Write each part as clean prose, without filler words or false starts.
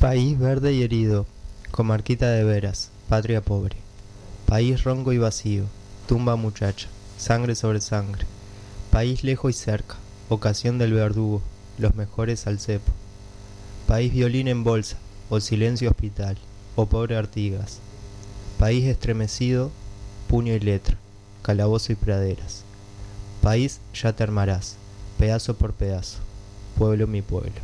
País verde y herido, comarquita de veras, patria pobre. País ronco y vacío, tumba muchacha, sangre sobre sangre. País lejos y cerca, ocasión del verdugo, los mejores al cepo. País violín en bolsa, o silencio hospital, o pobre Artigas. País estremecido, puño y letra, calabozo y praderas. País ya te armarás, pedazo por pedazo, pueblo mi pueblo.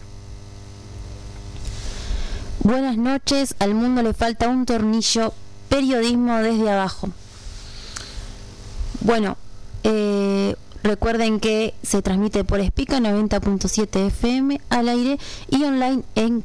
Buenas noches, al mundo le falta un tornillo, periodismo desde abajo. Bueno, recuerden que se transmite por Espica 90.7 FM al aire y online en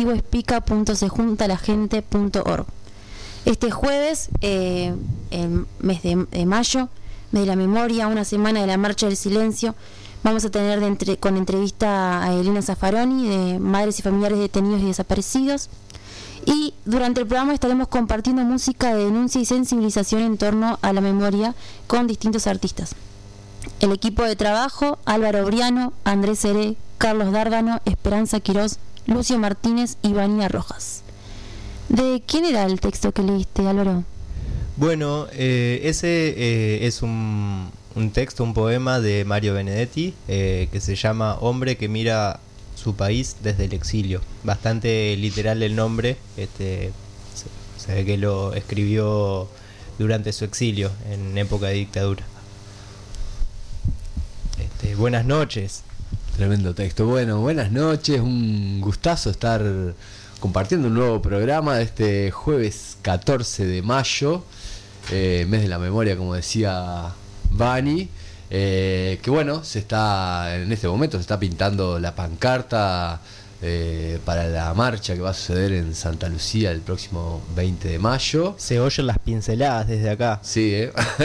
colectivoespica.sejuntalagente.org. Este jueves, el mes de mayo, mes de la memoria, una semana de la Marcha del Silencio, vamos a tener con entrevista a Elena Zaffaroni, de Madres y Familiares Detenidos y Desaparecidos. Y durante el programa estaremos compartiendo música de denuncia y sensibilización en torno a la memoria con distintos artistas. El equipo de trabajo: Álvaro Briano, Andrés Seré, Carlos Dárdano, Esperanza Quirós, Lucio Martínez y Vanina Rojas. ¿De quién era el texto que leíste, Álvaro? Bueno, ese es un texto, un poema de Mario Benedetti, que se llama Hombre que mira su país desde el exilio. Bastante literal el nombre, se ve que lo escribió durante su exilio, en época de dictadura. Buenas noches. Tremendo texto. Bueno, buenas noches, un gustazo estar compartiendo un nuevo programa de este jueves 14 de mayo, mes de la memoria, como decía Vani, que bueno, en este momento se está pintando la pancarta para la marcha que va a suceder en Santa Lucía el próximo 20 de mayo. Se oyen las pinceladas desde acá. Sí,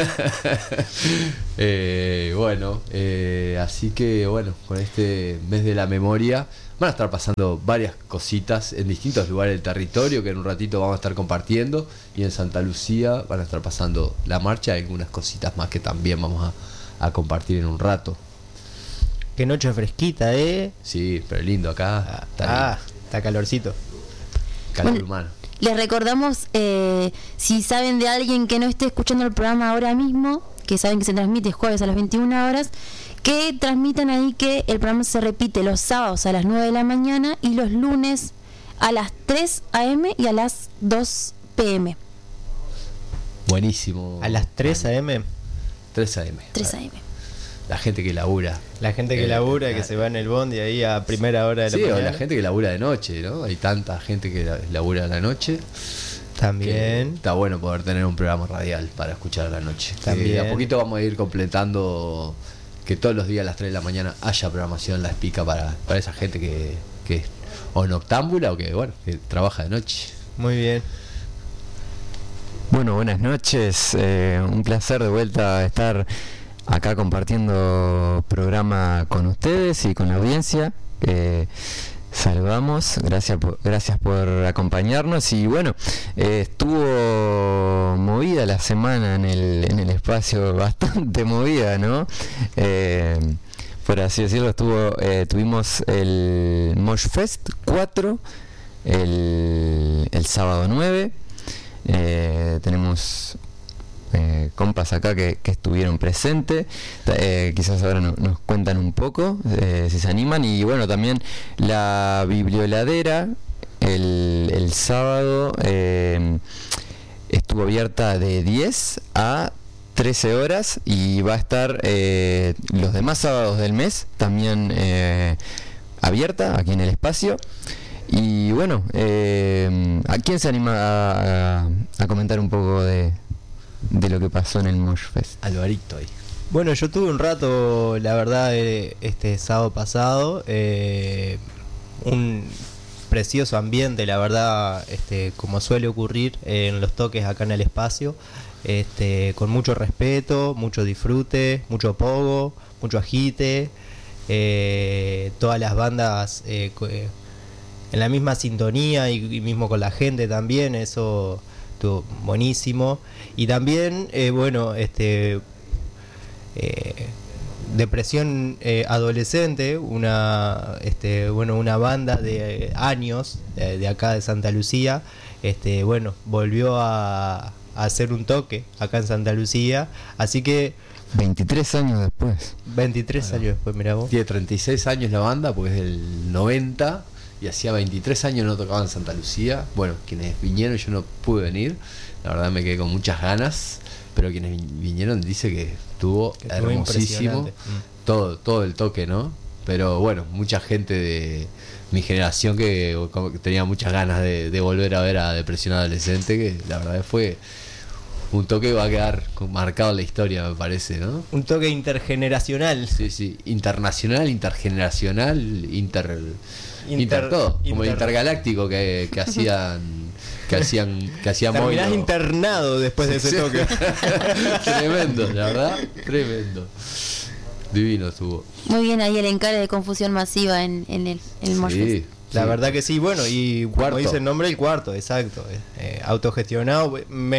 bueno, así que bueno, con este mes de la memoria van a estar pasando varias cositas en distintos lugares del territorio que en un ratito vamos a estar compartiendo, y en Santa Lucía van a estar pasando la marcha y algunas cositas más que también vamos a compartir en un rato. Qué noche fresquita, Sí, pero lindo acá. Está calorcito. Calor humano. Les recordamos, si saben de alguien que no esté escuchando el programa ahora mismo, que saben que se transmite jueves a las 21 horas, que transmitan ahí que el programa se repite los sábados a las 9 de la mañana y los lunes a las 3 a.m. y a las 2 p.m. Buenísimo. ¿A las 3 a.m.? 3 a.m. 3 a.m. La gente que labura. La gente que labura, que se va en el bondi ahí a primera hora de la mañana. Sí, o la gente que labura de noche, ¿no? Hay tanta gente que labura a la noche. También. Está bueno poder tener un programa radial para escuchar a la noche. También. A poquito vamos a ir completando que todos los días a las 3 de la mañana haya programación en La Espica para esa gente que es o noctámbula o que trabaja de noche. Muy bien. Bueno, buenas noches. Un placer de vuelta estar acá compartiendo programa con ustedes y con la audiencia. Saludamos, gracias por acompañarnos. Y bueno, estuvo movida la semana en el espacio, bastante movida, ¿no? Por así decirlo, tuvimos el Mosh Fest 4 el sábado 9. Tenemos compas acá que estuvieron presentes, quizás ahora nos cuentan un poco, si se animan. Y bueno, también la biblioladera el sábado estuvo abierta de 10 a 13 horas y va a estar los demás sábados del mes también abierta aquí en el espacio. Y bueno, ¿a quién se anima a comentar un poco de lo que pasó en el Mosh Fest? Alvarito ahí. Bueno, yo tuve un rato, la verdad, este sábado pasado, un precioso ambiente, la verdad, como suele ocurrir en los toques acá en el espacio, con mucho respeto, mucho disfrute, mucho pogo, mucho agite, todas las bandas en la misma sintonía y mismo con la gente también, eso estuvo buenísimo. Y también, depresión adolescente, una banda de años de acá de Santa Lucía, volvió a hacer un toque acá en Santa Lucía, así que 23 años después. 23 años después, mirá vos. Tiene 36 años la banda, porque es del 90, y hacía 23 años no tocaba en Santa Lucía. Bueno, quienes vinieron, yo no pude venir, la verdad me quedé con muchas ganas, pero quienes vinieron dice que estuvo hermosísimo, todo el toque, ¿no? Pero bueno, mucha gente de mi generación que tenía muchas ganas de volver a ver a Depresión Adolescente, que la verdad fue un toque que va a quedar marcado en la historia, me parece, ¿no? Un toque intergeneracional. Sí, internacional, intergeneracional, todo, como el intergaláctico que hacían Terminás Moilo. internado después de ese toque. Tremendo, la verdad, tremendo. Divino estuvo. Muy bien ahí el encare de Confusión Masiva en el Mosh Fest. Sí, La verdad que sí, bueno, y Cuarto. como dice el nombre, el cuarto, exacto. Autogestionado.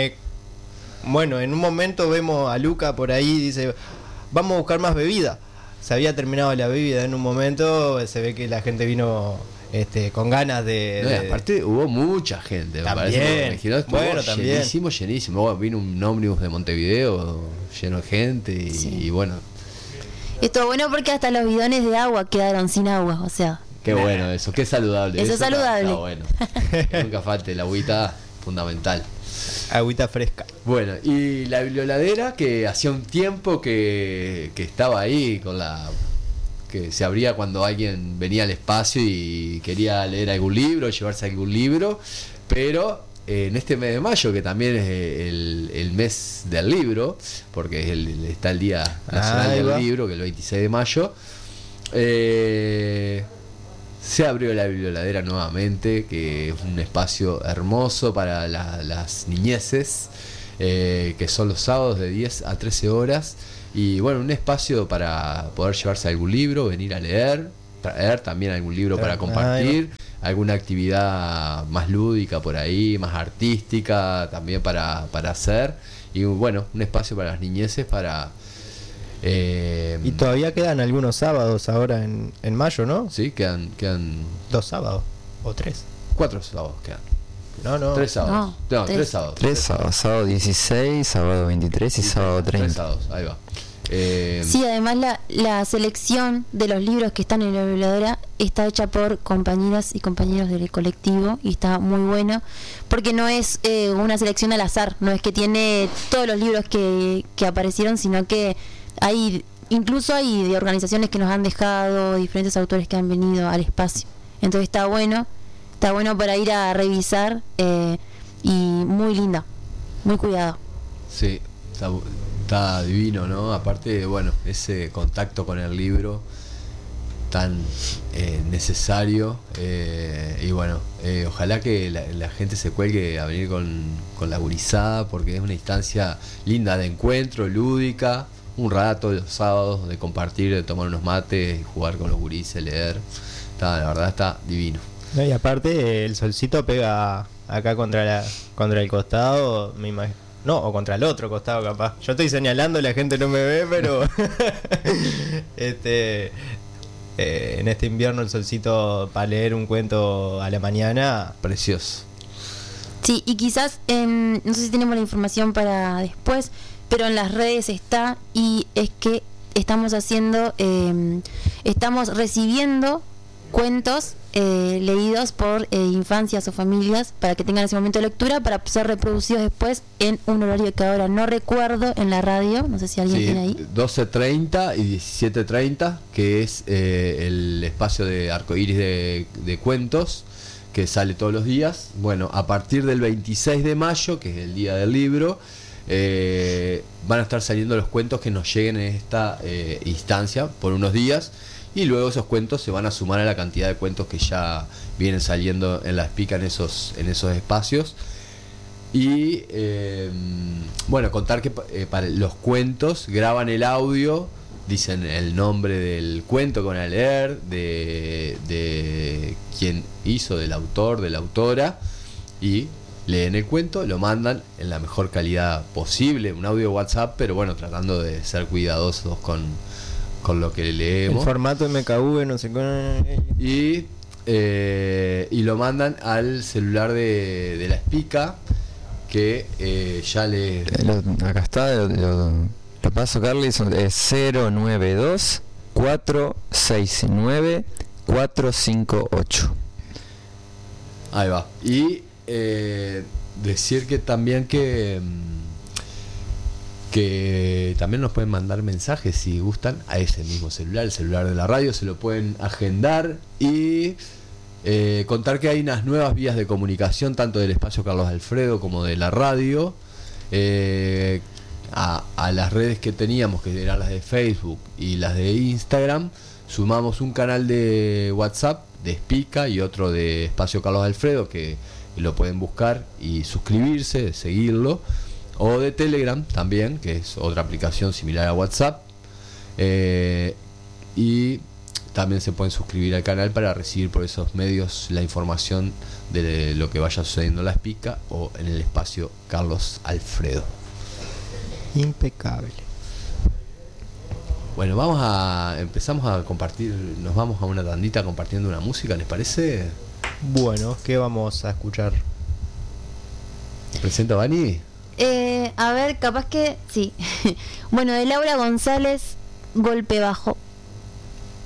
Bueno, en un momento vemos a Luca por ahí, dice, vamos a buscar más bebida. Se había terminado la bebida en un momento, se ve que la gente vino con ganas de... No, y aparte hubo mucha gente, me También. parece. Me imagino, estuvo Bueno, también. llenísimo. Bueno, vino un ómnibus de Montevideo lleno de gente y bueno, Esto bueno porque hasta los bidones de agua quedaron sin agua, o sea. qué bueno eso, qué saludable. Eso es saludable. Está bueno. Que nunca falte la agüita, fundamental. Agüita fresca. Bueno, y la biblioladera, que hacía un tiempo que estaba ahí con que se abría cuando alguien venía al espacio y quería leer algún libro, llevarse algún libro, pero en este mes de mayo, que también es el mes del libro, porque está el Día Nacional del Libro, que es el 26 de mayo, se abrió la biblioladera nuevamente, que es un espacio hermoso para las niñeces, que son los sábados de 10 a 13 horas, y bueno, un espacio para poder llevarse algún libro, venir a leer, traer también algún libro para compartir, alguna actividad más lúdica por ahí, más artística también para hacer, y bueno, un espacio para las niñeces para... y todavía quedan algunos sábados ahora en mayo, ¿no? Sí, quedan 2 sábados o 3. 4 sábados quedan. No. 3 sábados. No, 3 tres. sábados. 3 sábados, sábado 16, sábado 23 y sábado 30. 3 sábados, ahí va. Sí, además la selección de los libros que están en la biblioteca está hecha por compañeras y compañeros del colectivo y está muy bueno porque no es una selección al azar, no es que tiene todos los libros que aparecieron, sino que incluso hay de organizaciones que nos han dejado, diferentes autores que han venido al espacio, entonces está bueno para ir a revisar y muy linda, muy cuidado. Sí, está divino, ¿no? Aparte, bueno, ese contacto con el libro tan necesario, y bueno, ojalá que la gente se cuelgue a venir con la gurizada, porque es una instancia linda de encuentro, lúdica, un rato los sábados de compartir, de tomar unos mates, jugar con los gurises, leer. La verdad está divino. No, y aparte el solcito pega acá contra el costado, me imagino. No, o contra el otro costado capaz. Yo estoy señalando, la gente no me ve, pero en este invierno el solcito para leer un cuento a la mañana. Precioso. Sí, y quizás, no sé si tenemos la información para después, pero en las redes está, y es que estamos recibiendo cuentos leídos por infancias o familias para que tengan ese momento de lectura para ser reproducidos después en un horario que ahora no recuerdo en la radio, no sé si alguien tiene ahí. 12:30 y 17:30, que es el espacio de arcoíris de cuentos que sale todos los días. Bueno, a partir del 26 de mayo, que es el día del libro, van a estar saliendo los cuentos que nos lleguen en esta instancia por unos días, y luego esos cuentos se van a sumar a la cantidad de cuentos que ya vienen saliendo en la Espica en esos espacios. Y bueno, contar que para los cuentos graban el audio, dicen el nombre del cuento que van a leer, de quién hizo, del autor, de la autora, y leen el cuento, lo mandan en la mejor calidad posible, un audio WhatsApp, pero bueno, tratando de ser cuidadosos con con lo que El leemos. formato MKV, no sé qué. Y lo mandan al celular de la Espica, que ya le... Acá está, lo paso, Carly, es 092 469 458. Ahí va. Y decir que también que también nos pueden mandar mensajes si gustan a ese mismo celular, el celular de la radio, se lo pueden agendar y contar que hay unas nuevas vías de comunicación, tanto del espacio Carlos Alfredo como de la radio, a las redes que teníamos, que eran las de Facebook y las de Instagram, sumamos un canal de WhatsApp de Espica y otro de Espacio Carlos Alfredo, que lo pueden buscar y suscribirse, seguirlo, o de Telegram también, que es otra aplicación similar a WhatsApp, y también se pueden suscribir al canal para recibir por esos medios la información de lo que vaya sucediendo en la Espica o en el espacio Carlos Alfredo. Impecable. Bueno, empezamos a compartir, nos vamos a una tandita compartiendo una música, ¿les parece? Bueno, ¿qué vamos a escuchar? ¿Presenta Vani? A ver, capaz que sí. Bueno, de Laura González, Golpe Bajo.